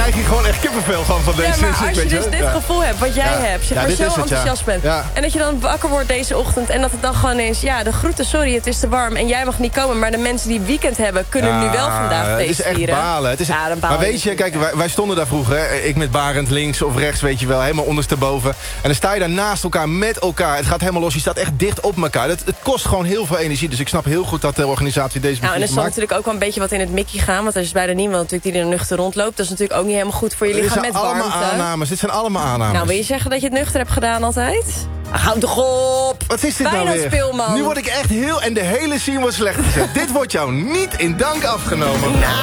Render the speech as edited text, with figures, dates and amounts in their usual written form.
krijg hier gewoon echt kippenvel van deze Ja, maar muziek, als je weet dus dit gevoel hebt, wat jij hebt... zeg maar dit zo is het, enthousiast bent... Ja. en dat je dan wakker wordt deze ochtend... en dat het dan gewoon is... ja, de groeten, sorry, het is te warm... en jij mag niet komen, maar de mensen die weekend hebben... kunnen nu wel vandaag feest vieren. Het is echt vieren. balen. Het is maar weet je, kijk, wij stonden daar vroeger... Hè, ik met Barend links of rechts, weet je wel... helemaal ondersteboven. En dan sta je daar naast elkaar, met elkaar. Het gaat helemaal los, je staat echt dicht op elkaar. Het kost gewoon heel veel energie. Dus ik snap heel goed dat de organisatie deze Nou, en er zal natuurlijk ook wel een beetje wat in het mikkie gaan... want er is bijna niemand natuurlijk die er nuchter rondloopt. Dat is natuurlijk ook niet helemaal goed voor je lichaam met warmte. Dit zijn allemaal aannames. Nou, wil je zeggen dat je het nuchter hebt gedaan altijd? Houd toch op! Wat is dit nou weer? Speelman. Nu word ik echt heel... en de hele scene wordt slecht gezet. Dit wordt jou niet in dank afgenomen. Nou.